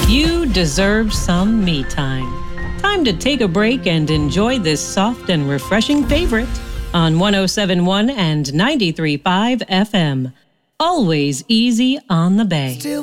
You deserve some me time. Time to take a break and enjoy this soft and refreshing favorite on 107.1 and 93.5 FM. Always easy on the bay.